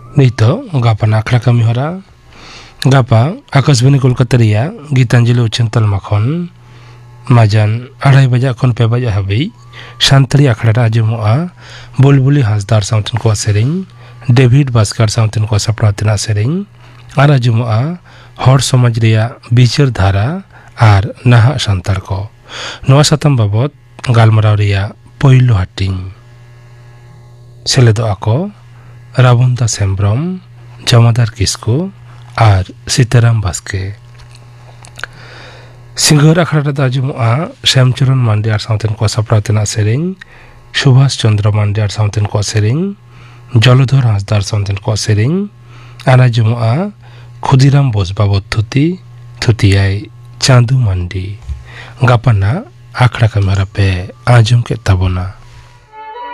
Nito gapa nakra kami hora gapa Akashbani Kolkata reya Gitanjali Uchen Talma khon majan 2:30 baja khon 5 baja habi Santali akhara ra ajmoa Bulbuli Hasdar sauntin ko sereng David Baskar sauntin ko sapratina sereng ar ajmoa hor somaj reya bichar dhara ar naha santar ko noa satam babot galmarao reya poilo hating seledo ako Rabunda Sembrom, Jamadar Kisko, আর সীতারাম বাস্কে সিংহর আখড়াটা দাজুমা শ্যামচরণ মান্ডি আর সাউথেন কোসা প্রার্থনা সেরিং সুভাষ চন্দ্র মান্ডি আর সাউথেন কো সেরিং জলধর হাসদার সাউথেন কো সেরিং আনাজুমা ক্ষুদিরাম বোসবাবত থুতিয়াই চাঁদু মান্ডি গাপানা আখড়া Camara pay আজম কে তাবনা